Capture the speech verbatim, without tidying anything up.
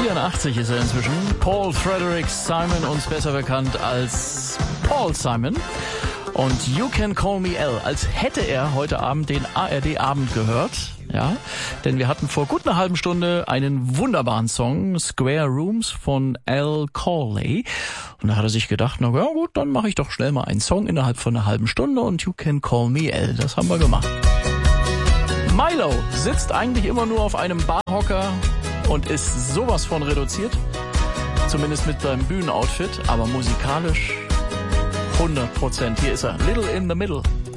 vierundachtzig ist er inzwischen. Paul Frederick Simon, uns besser bekannt als Paul Simon. Und You Can Call Me Al, als hätte er heute Abend den A R D-Abend gehört. Ja, denn wir hatten vor gut einer halben Stunde einen wunderbaren Song, Square Rooms von Al Corley. Und da hat er sich gedacht, na ja gut, dann mache ich doch schnell mal einen Song innerhalb von einer halben Stunde und You Can Call Me Al. Das haben wir gemacht. Milo sitzt eigentlich immer nur auf einem Barhocker und ist sowas von reduziert. Zumindest mit seinem Bühnenoutfit, aber musikalisch hundert Prozent. Hier ist er, Little in the Middle.